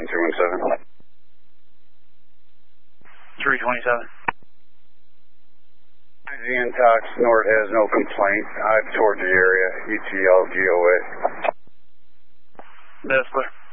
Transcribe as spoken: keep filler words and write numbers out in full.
two one seven. three twenty-seven. The Intox North has no complaint. I've toured the area. E T L G O A. That's clear.